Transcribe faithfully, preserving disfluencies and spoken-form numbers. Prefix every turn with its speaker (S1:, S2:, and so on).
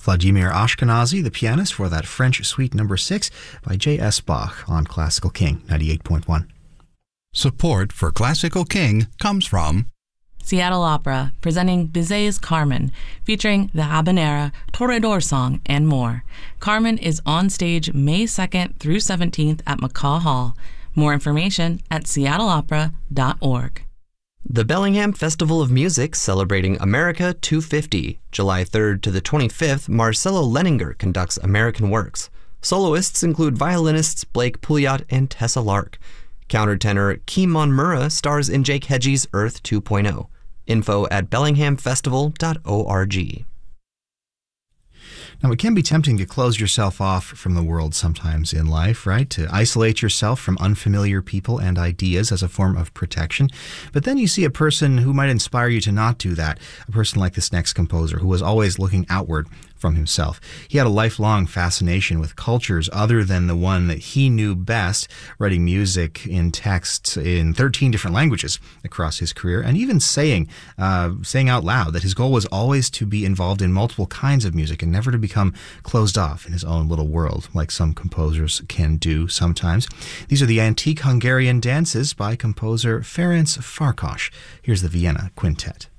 S1: Vladimir Ashkenazy, the pianist, for that French Suite Number six by J S Bach on Classical King ninety-eight point one.
S2: Support for Classical King comes from
S3: Seattle Opera, presenting Bizet's Carmen, featuring the habanera, Toreador song, and more. Carmen is on stage May second through seventeenth at McCaw Hall. More information at seattle opera dot org.
S4: The Bellingham Festival of Music, celebrating America two fifty. July third to the twenty-fifth, Marcelo Leninger conducts American Works. Soloists include violinists Blake Pouliot and Tessa Lark. Countertenor Kimon Murrah stars in Jake Hedgie's Earth two point oh. Info at bellingham festival dot org.
S1: Now, it can be tempting to close yourself off from the world sometimes in life, right? To isolate yourself from unfamiliar people and ideas as a form of protection. But then you see a person who might inspire you to not do that. A person like this next composer who was always looking outward from himself. He had a lifelong fascination with cultures other than the one that he knew best, writing music in text in thirteen different languages across his career, and even saying, uh, saying out loud that his goal was always to be involved in multiple kinds of music and never to become closed off in his own little world, like some composers can do sometimes. These are the Antique Hungarian Dances by composer Ferenc Farkas. Here's the Vienna Quintet.